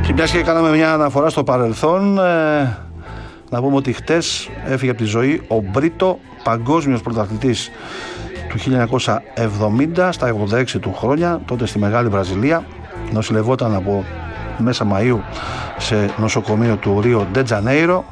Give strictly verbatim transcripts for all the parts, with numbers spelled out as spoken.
Και μιας και κάναμε μια αναφορά στο παρελθόν, ε, να πούμε ότι χτες έφυγε από τη ζωή ο Μπρίτο, παγκόσμιος πρωταθλητής του χίλια εννιακόσια εβδομήντα, στα ογδόντα έξι του χρόνια, τότε στη Μεγάλη Βραζιλία. Νοσηλευόταν από μέσα Μαΐου σε νοσοκομείο του Ρίο Ντε Τζανέιρο.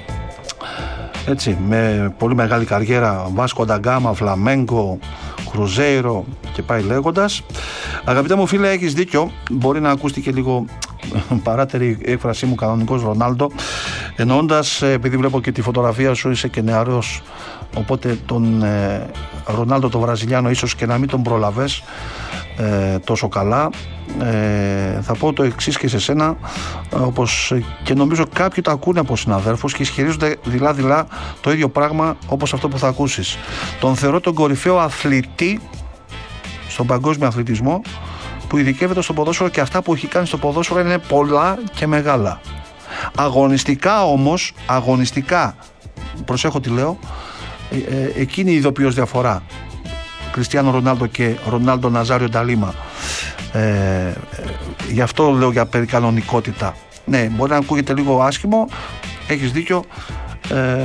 Έτσι, με πολύ μεγάλη καριέρα, Βάσκο ντα Γκάμα, Φλαμέγκο, Κρουζέιρο και πάει λέγοντας. Αγαπητέ μου φίλε, έχεις δίκιο. Μπορεί να ακούστηκε λίγο παράτερη έκφρασή μου, κανονικός Ρονάλντο, εννοώντας, επειδή βλέπω και τη φωτογραφία σου, είσαι και νεαρός, οπότε τον ε, Ρονάλντο τον Βραζιλιάνο ίσως και να μην τον πρόλαβες ε, τόσο καλά. Ε, θα πω το εξής και σε σένα, όπως και νομίζω κάποιοι το ακούνε από συναδέλφους και ισχυρίζονται δειλά-δειλά το ίδιο πράγμα όπως αυτό που θα ακούσεις. Τον θεωρώ τον κορυφαίο αθλητή στον παγκόσμιο αθλητισμό, που ειδικεύεται στο ποδόσφαιρο, και αυτά που έχει κάνει στο ποδόσφαιρο είναι πολλά και μεγάλα. Αγωνιστικά όμως, αγωνιστικά, προσέχω τι λέω, ε, ε, εκείνη η ειδοποιώς διαφορά Κριστιάνο Ρονάλντο και Ρονάλντο Ναζάριο Νταλίμα. Ε, ε, γι' αυτό λέω για περικανονικότητα. Ναι, μπορεί να ακούγεται λίγο άσχημο, έχεις δίκιο, ε,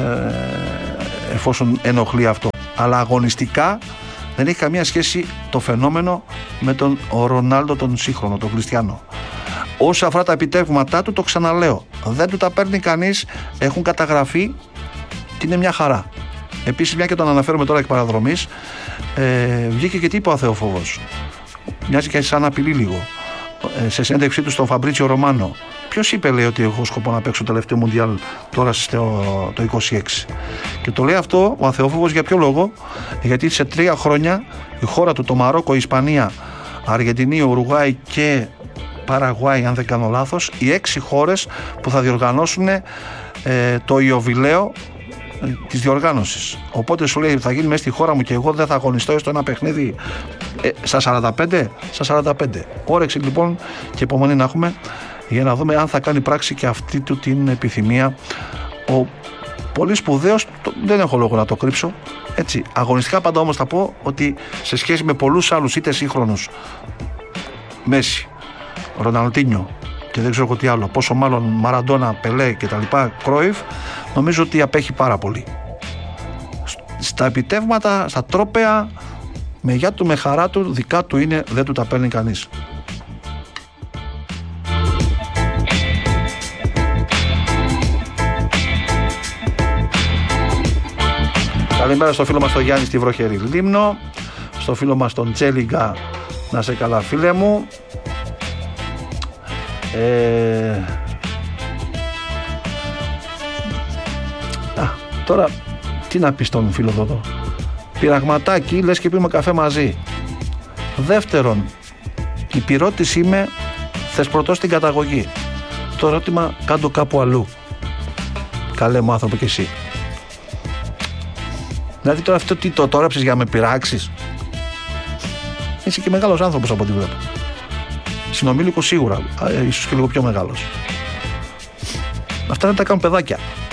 εφόσον ενοχλεί αυτό, αλλά αγωνιστικά δεν έχει καμία σχέση το φαινόμενο με τον Ρονάλντο τον σύγχρονο, τον Κριστιάνο. Όσα αφορά τα επιτεύγματά του, το ξαναλέω, δεν του τα παίρνει κανείς, έχουν καταγραφεί και είναι μια χαρά. Επίσης, μια και τον αναφέρουμε τώρα εκ παραδρομής, ε, βγήκε και τι είπε ο Αθεοφόβος. Μοιάζει και σαν απειλή λίγο. Ε, σε συνέντευξή του στον Φαμπρίτσιο Ρωμάνο. Ποιος είπε, λέει, ότι έχω σκοπό να παίξω το τελευταίο Μουντιάλ τώρα στο, το είκοσι έξι. Και το λέει αυτό ο Αθεόφοβος για ποιο λόγο? Γιατί σε τρία χρόνια η χώρα του, το Μαρόκο, η Ισπανία, Αργεντινή, Ουρουγουάη και Παραγουάη, αν δεν κάνω λάθος, οι έξι χώρες που θα διοργανώσουν ε, το ιωβιλέο ε, της διοργάνωσης. Οπότε σου λέει, θα γίνει μέσα στη χώρα μου και εγώ δεν θα αγωνιστώ έστω ένα παιχνίδι ε, στα σαράντα πέντε, στα σαράντα πέντε. Όρεξη λοιπόν και υπομονή να έχουμε για να δούμε αν θα κάνει πράξη και αυτή του την επιθυμία ο πολύ σπουδαίος, δεν έχω λόγο να το κρύψω, έτσι. Αγωνιστικά πάντα όμως θα πω ότι σε σχέση με πολλούς άλλους είτε σύγχρονους, Μέση, Ροναλντίνιο και δεν ξέρω τι άλλο, πόσο μάλλον Μαραντόνα, Πελέ και τα λοιπά, Κρόιφ, νομίζω ότι απέχει πάρα πολύ. Στα επιτεύγματα, στα τρόπαια, με γιά του, με χαρά του, δικά του είναι, δεν του τα παίρνει κανείς. Καλημέρα στο φίλο μας τον Γιάννη στη βροχερή Λίμνο, στο φίλο μας τον Τζέλιγκα, να σε καλά φίλε μου. Ε... Α, τώρα τι να πει στον φίλο εδώ? Πειραγματάκι, λες και πίνουμε καφέ μαζί. Δεύτερον, η πυρώτης είμαι, θες πρωτός στην καταγωγή. Το ερώτημα κάτω κάπου αλλού. Καλέ μου άνθρωπο κι εσύ. Δηλαδή τώρα αυτό τι το τόρεψες για να με πειράξεις? Είσαι και μεγάλος άνθρωπος από ό,τι βλέπω. Συνομήλικος σίγουρα, ίσως και λίγο πιο μεγάλος. Αυτά δεν τα κάνουν παιδάκια.